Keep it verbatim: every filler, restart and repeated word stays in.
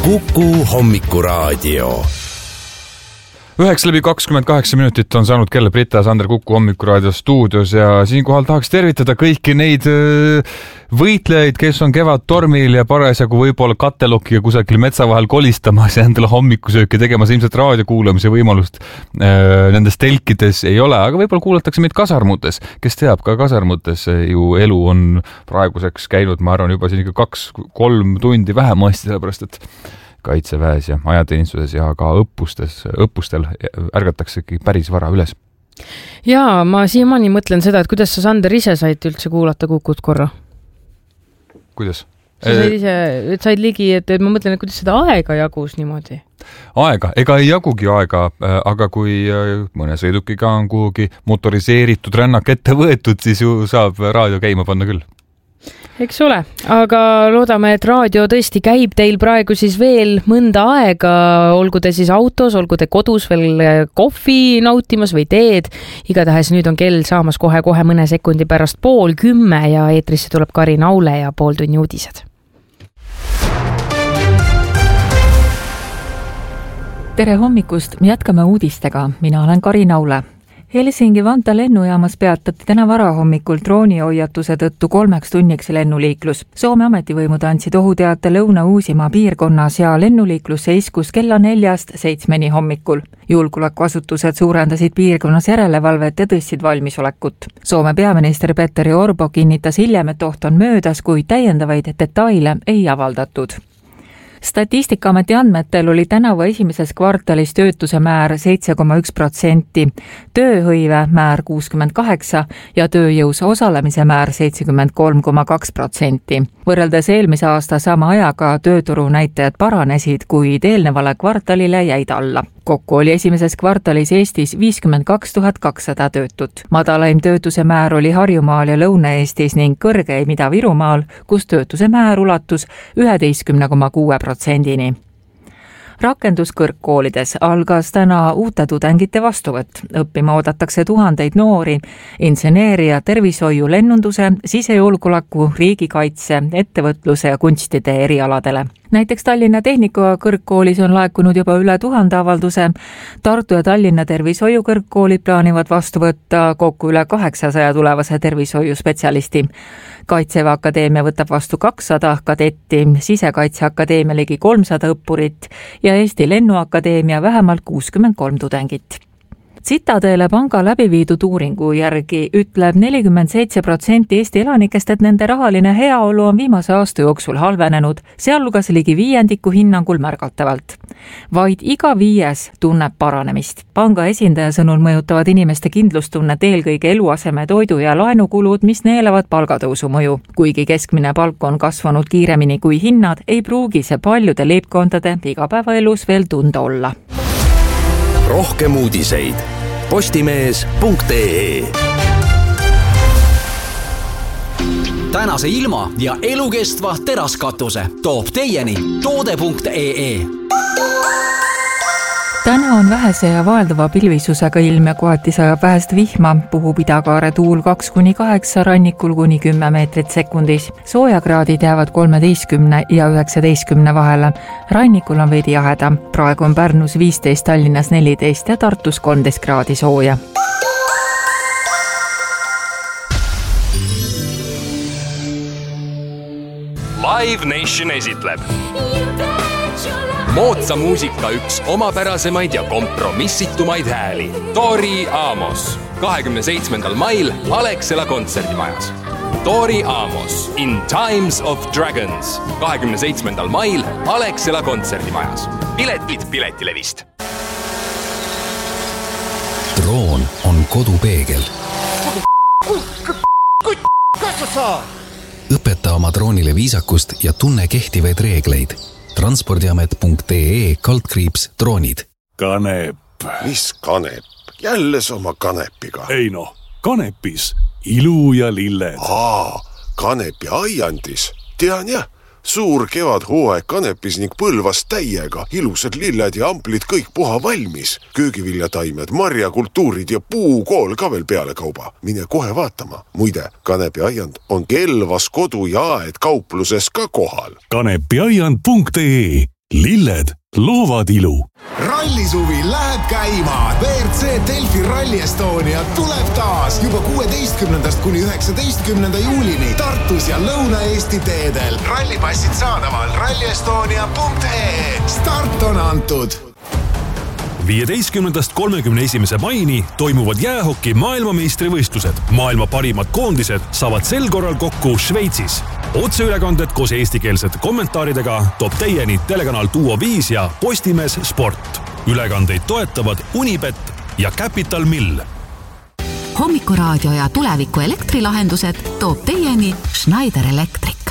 Kuku hommikuraadio. Üheks läbi kakskümmend kaheksa minutit on saanud kelle Brita ja Sander Kuku hommikuraadio stuudios ja siinkohal tahaks tervitada kõiki neid võitlejaid, kes on kevad tormil ja parasjagu võib-olla kattelokiga kusagil metsa vahel kolistamas ja endale hommikusööki tegemas. Ilmselt raadio kuulamise võimalust nendes telkides ei ole, aga võib-olla kuulatakse meid kasarmutes. Kes teab, ka kasarmutes ju elu on praeguseks käinud, ma arvan, juba siin ikka kaks-kolm tundi vähemasti, sellepärast et kaitseväes ja ajateenistuses ja ka õppustes, õppustel ärgataksegi päris vara üles. Jaa, ma siiamaani mõtlen seda, et kuidas sa, Sander, ise said üldse kuulata Kukut korra? Kuidas? Sa said ise, et said ligi, et, et ma mõtlen, et kuidas seda aega jagus niimoodi? Aega, ega ei jagugi aega, aga kui mõne sõidukiga on kuhugi motoriseeritud rännak ette võetud, siis ju saab raadio käima panna küll. Eks ole, aga loodame, et raadio tõesti käib teil praegu siis veel mõnda aega, olgu te siis autos, olgu te kodus veel kohvi nautimas või teed. Igatahes nüüd on kell saamas kohe-kohe mõne sekundi pärast pool kümme ja eetrisse tuleb Karin Aule ja pooltunni uudised. Tere hommikust, jätkame uudistega. Mina olen Karin Aule. Helsingi-Vanta lennujaamas peatati täna varahommikul droonihoiatuse tõttu kolmeks tunniks lennuliiklus. Soome ametivõimud andsid ohuteate Lõuna-Uusimaa piirkonnas ja lennuliiklus seiskus kella neljast seitsmeni hommikul. Julgeolekuasutused suurendasid piirkonnas järelevalvet ja tõstsid valmisolekut. Soome peaminister Petteri Orpo kinnitas hiljem, et oht on möödas, kui täiendavaid detaile ei avaldatud. Statistikaameti andmetel oli tänavu esimeses kvartalis töötuse määr seitse koma üks protsenti, tööhõive määr kuuskümmend kaheksa ja tööjõus osalemise määr seitsekümmend kolm koma kaks protsenti. Võrreldes eelmise aasta sama ajaga tööturu näitajad paranesid, kuid eelnevale kvartalile jäid alla. Kokku oli esimeses kvartalis Eestis viiskümmend kaks tuhat kakssada töötut. Madalaim töötuse määr oli Harjumaal ja Lõuna-Eestis ning kõrgeim Ida-Virumaal, kus töötuse määr ulatus üheteistkümne koma kuue protsendini. Rakenduskõrgkoolides algas täna uute tudengite vastuvõtt. Õppima oodatakse tuhandeid noori inseneeria, tervishoiu, lennunduse, sisejulgeoleku, riigikaitse, ettevõtluse ja kunstide erialadele. Näiteks Tallinna Tehnikakõrgkoolis on laekunud juba üle tuhande avalduse. Tartu ja Tallinna tervishoiukõrgkoolid plaanivad vastu võtta kokku üle kaheksasaja tulevase tervishoiuspetsialisti. Kaitseväe Akadeemia võtab vastu kakssada kadetti, Sisekaitseakadeemia ligi kolmsada õppurit ja Eesti Lennuakadeemia vähemalt kuuskümmend kolm tudengit. Citadele panga läbiviidud uuringu järgi ütleb nelikümmend seitse protsenti Eesti elanikest, et nende rahaline heaolu on viimase aasta jooksul halvenenud, sealhulgas ligi viiendiku hinnangul märgatavalt. Vaid iga viies tunneb paranemist. Panga esindaja sõnul mõjutavad inimeste kindlustunnet eelkõige eluaseme, toidu ja laenukulud, mis neelavad palgatõusu mõju. Kuigi keskmine palk on kasvanud kiiremini kui hinnad, ei pruugi see paljude leibkondade igapäevaelus veel tunda olla. Rohkem uudiseid postimees punkt ee. Tänase ilma ja elukestva teraskatuse toob teieni toode punkt ee. Täna on vähese ja vaelduva pilvisusega ilm ja kohati sajab vähest vihma, puhub idakaare tuul kaks kuni kaheksa, rannikul kuni kümme meetrit sekundis. Soojakraadid jäävad kolmeteistkümne ja üheksateistkümne vahele. Rannikul on veidi jaheda. Praegu on Pärnus viisteist, Tallinnas neliteist ja Tartus kolmteist kraadi sooja. Live Nation esitleb moodsa muusika üks omapärasemaid ja kompromissitumaid hääli. Tori Amos. kahekümne seitsmendal mail Alexela kontserdimajas. Tori Amos in Times of Dragons. kahekümne seitsmendal mail Alexela kontserdimajas. Piletid Piletilevist. Droon on kodupeegel. Kas sa saad? Õpeta oma droonile viisakust ja tunne kehtivaid reegleid. transpordiamet punkt ee kaldkriips droonid. Kanep. Mis kanep? Jälle oma kanepiga. Ei noh, kanepis ilu ja lilled. Aa, kanepi aiandis. Tean jah, suur kevad hooaeg kanepis ning põlvas täiega. Ilusad lilled ja amplid kõik puha valmis. Köögiviljataimed, marjakultuurid ja puukool ka veel peale kauba. Mine kohe vaatama. Muide, kanepi aiand on Kelvas kodu ja aed kaupluses ka kohal. kanepiaiand punkt ee. lilled loovad ilu. Rallisuvi läheb käima. V R C Delfi Rally Estonia tuleb taas juba kuueteistkümnendast kuni üheksateistkümnenda juulini Tartus ja Lõuna-Eesti teedel. Rallipassid saadaval rallyestonia punkt ee. Start on antud. viieteistkümnendast kolmekümne esimese maini toimuvad jäähoki maailmameistrivõistlused. Maailma parimad koondised saavad sel korral kokku Šveitsis. Otseülekanded koos eestikeelsete kommentaaridega toob teieni telekanal Duo viis ja Postimees Sport. Ülekandeid toetavad Unibet ja Capital Mill. Hommikuraadio ja tuleviku elektrilahendused toob teieni Schneider Electric.